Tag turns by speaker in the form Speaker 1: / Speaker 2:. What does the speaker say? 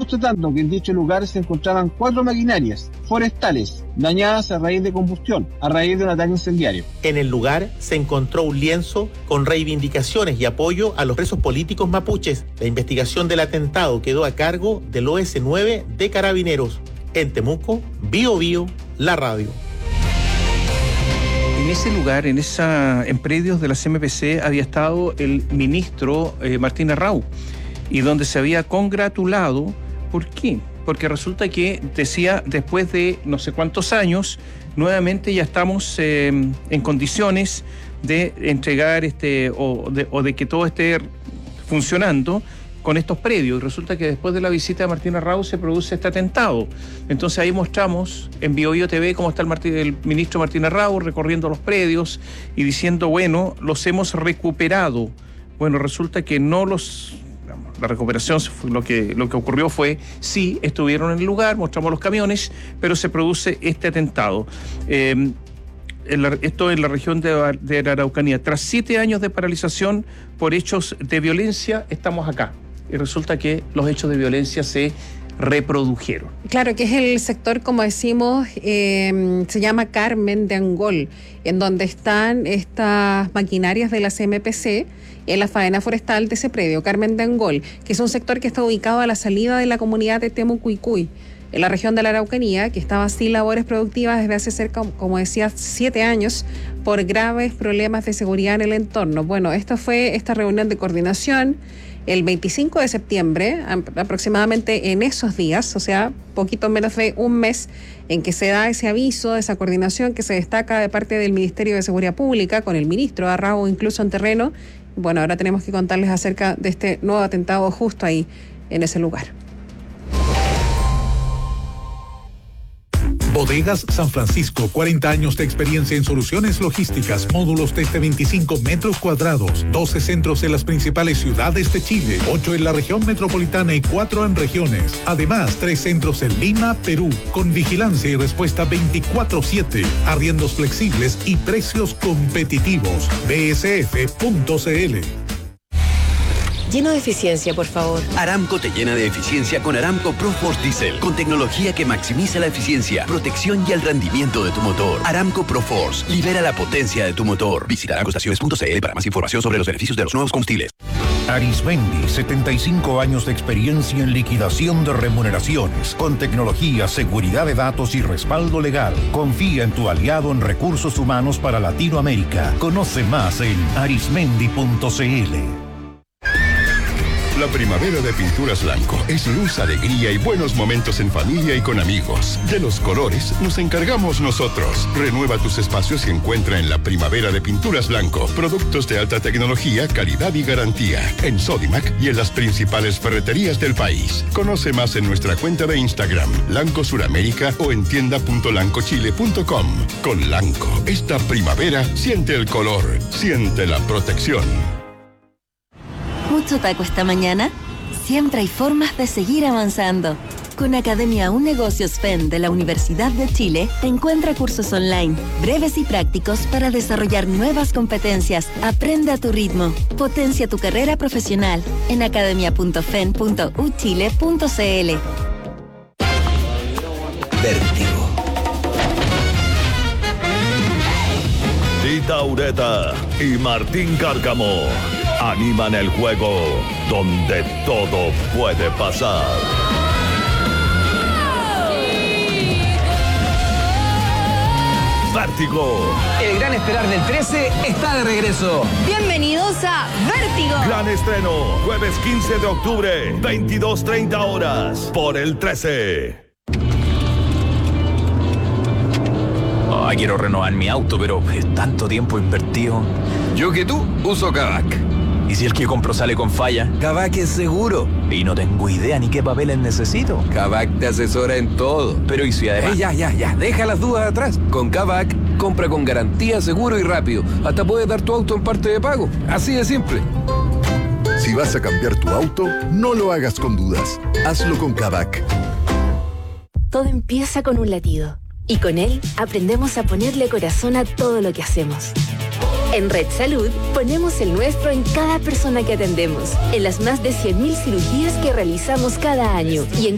Speaker 1: constatando que en dicho lugar se encontraban 4 maquinarias forestales dañadas a raíz de combustión, a raíz de un ataque incendiario.
Speaker 2: En el lugar se encontró un lienzo con reivindicaciones y apoyo a los presos políticos mapuches. La investigación del atentado quedó a cargo del OS9 de Carabineros. En Temuco, Bio Bio, la radio.
Speaker 3: En ese lugar, en predios de la CMPC, había estado el ministro Martín Arrau, y donde se había congratulado. ¿Por qué? Porque resulta que decía, después de no sé cuántos años, nuevamente ya estamos en condiciones de entregar o de que todo esté funcionando con estos predios. Y resulta que después de la visita de Martín Arrau se produce este atentado. Entonces ahí mostramos en Bio Bio TV cómo está el ministro Martín Arrau recorriendo los predios y diciendo, bueno, los hemos recuperado. Bueno, resulta que no los... La recuperación, lo que ocurrió fue, sí, estuvieron en el lugar, mostramos los camiones, pero se produce este atentado. Esto en la región de la Araucanía. Tras 7 años de paralización por hechos de violencia, estamos acá. Y resulta que los hechos de violencia se reprodujeron.
Speaker 4: Claro, que es el sector, como decimos, se llama Carmen de Angol, en donde están estas maquinarias de la CMPC en la faena forestal de ese predio, Carmen de Angol, que es un sector que está ubicado a la salida de la comunidad de Temucuicui, en la región de la Araucanía, que estaba sin labores productivas desde hace cerca, como decía, 7 años, por graves problemas de seguridad en el entorno. Bueno, esta fue esta reunión de coordinación el 25 de septiembre, aproximadamente en esos días, o sea, poquito menos de un mes, en que se da ese aviso, esa coordinación que se destaca de parte del Ministerio de Seguridad Pública, con el ministro Arrau incluso en terreno. Bueno, ahora tenemos que contarles acerca de este nuevo atentado justo ahí, en ese lugar.
Speaker 5: Bodegas San Francisco, 40 años de experiencia en soluciones logísticas, módulos desde 25 metros cuadrados, 12 centros en las principales ciudades de Chile, 8 en la región metropolitana y 4 en regiones. Además, 3 centros en Lima, Perú, con vigilancia y respuesta 24/7, arriendos flexibles y precios competitivos. bsf.cl.
Speaker 6: Lleno de eficiencia, por favor.
Speaker 7: Aramco te llena de eficiencia con Aramco ProForce Diesel, con tecnología que maximiza la eficiencia, protección y el rendimiento de tu motor. Aramco ProForce, libera la potencia de tu motor. Visita aramcoestaciones.cl para más información sobre los beneficios de los nuevos combustibles.
Speaker 8: Arismendi, 75 años de experiencia en liquidación de remuneraciones, con tecnología, seguridad de datos y respaldo legal. Confía en tu aliado en recursos humanos para Latinoamérica. Conoce más en arismendi.cl.
Speaker 9: La primavera de Pinturas Blanco es luz, alegría y buenos momentos en familia y con amigos. De los colores nos encargamos nosotros. Renueva tus espacios y encuentra en la primavera de Pinturas Blanco productos de alta tecnología, calidad y garantía. En Sodimac y en las principales ferreterías del país. Conoce más en nuestra cuenta de Instagram, Lanco Suramérica, o en tienda.lancochile.com. Con Lanco, esta primavera siente el color, siente la protección.
Speaker 10: ¿Mucho taco esta mañana? Siempre hay formas de seguir avanzando. Con Academia Un Negocios FEN de la Universidad de Chile, encuentra cursos online, breves y prácticos para desarrollar nuevas competencias. Aprende a tu ritmo. Potencia tu carrera profesional en academia.fen.uchile.cl.
Speaker 11: Vértigo. Tita Ureta y Martín Cárcamo animan el juego donde todo puede pasar. Vértigo.
Speaker 12: El gran esperar del 13 está de regreso.
Speaker 13: Bienvenidos a Vértigo.
Speaker 11: Gran estreno, jueves 15 de octubre, 22:30 horas, por el 13.
Speaker 14: Quiero renovar mi auto, pero es tanto tiempo invertido.
Speaker 15: Yo que tú uso Kavak.
Speaker 14: ¿Y si el que compro sale con falla?
Speaker 15: Kavak es seguro.
Speaker 14: Y no tengo idea ni qué papeles necesito.
Speaker 15: Kavak te asesora en todo.
Speaker 14: Pero ¿y si además?
Speaker 15: Ya, deja las dudas atrás. Con Kavak, compra con garantía, seguro y rápido. Hasta puedes dar tu auto en parte de pago. Así de simple.
Speaker 16: Si vas a cambiar tu auto, no lo hagas con dudas. Hazlo con Kavak.
Speaker 17: Todo empieza con un latido. Y con él aprendemos a ponerle corazón a todo lo que hacemos. En Red Salud ponemos el nuestro en cada persona que atendemos, en las más de 100.000 cirugías que realizamos cada año y en